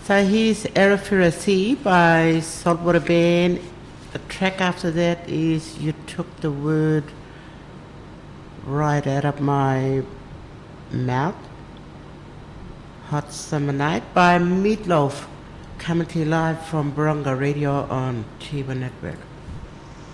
So here's Erafirasi by Saltwater Band. The track after that is You Took the Word Right Out of My Mouth. Hot Summer Night by Meatloaf, coming to you live from Baronga Radio on Chiba Network.